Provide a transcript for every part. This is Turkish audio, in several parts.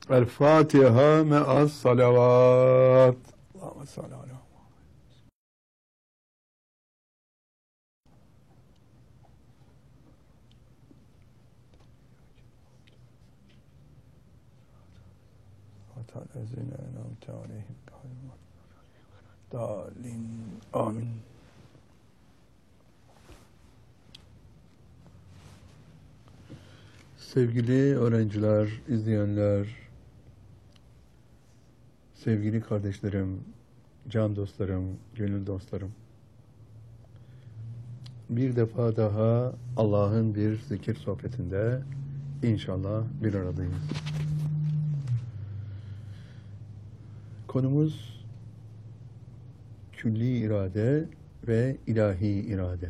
El Fatiha me'as salavat. Allahümme salli ala. Hatalezine enamte aleyhim dalin. Amin. Sevgili öğrenciler, izleyenler, sevgili kardeşlerim, can dostlarım, gönül dostlarım. Bir defa daha Allah'ın bir zikir sohbetinde inşallah bir aradayız. Konumuz külli irade ve ilahi irade.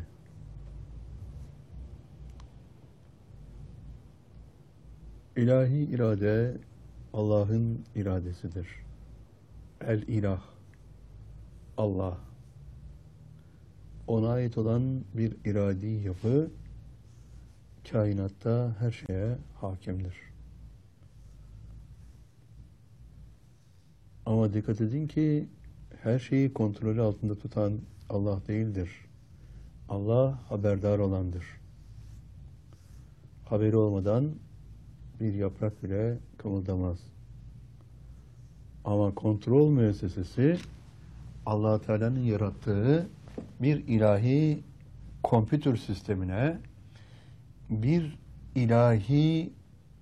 İlahi irade Allah'ın iradesidir. El-İlah, Allah. Ona ait olan bir iradi yapı, kainatta her şeye hakimdir. Ama dikkat edin ki, her şeyi kontrolü altında tutan Allah değildir. Allah haberdar olandır. Haberi olmadan bir yaprak bile kımıldamaz. Ama kontrol müessesesi Allah Teala'nın yarattığı bir ilahi kompütür sistemine, bir ilahi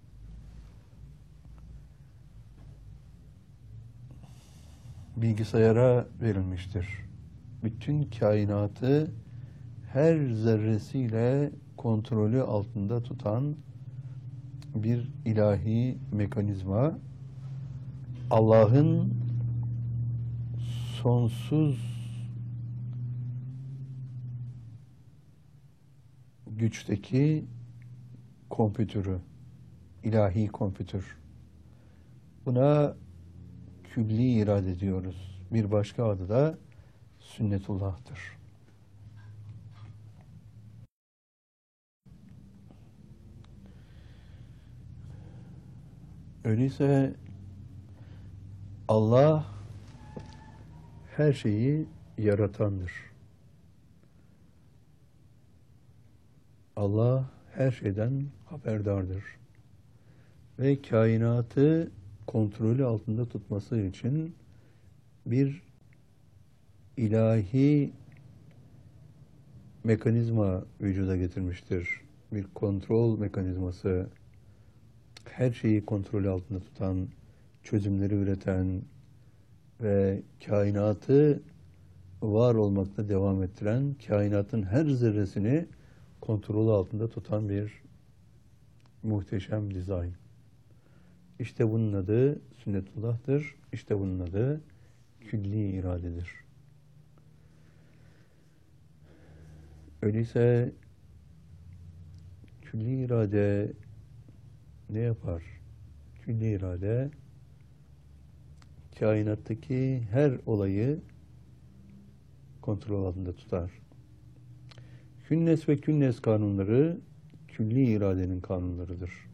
bilgisayara verilmiştir. Bütün kainatı her zerresiyle kontrolü altında tutan bir ilahi mekanizma, Allah'ın sonsuz güçteki kompütürü, ilahi kompütür. Buna külli irade diyoruz. Bir başka adı da sünnetullah'tır. Öyleyse Allah her şeyi yaratandır. Allah her şeyden haberdardır. Ve kainatı kontrolü altında tutması için bir ilahi mekanizma vücuda getirmiştir. Bir kontrol mekanizması, her şeyi kontrolü altında tutan, çözümleri üreten ve kainatı var olmakta devam ettiren, kainatın her zerresini kontrolü altında tutan bir muhteşem dizayn. İşte bunun adı sünnetullah'tır. İşte bunun adı külli iradedir. Öyleyse külli irade ne yapar? Külli irade kainattaki her olayı kontrol altında tutar. Künnes ve künnes kanunları külli iradenin kanunlarıdır.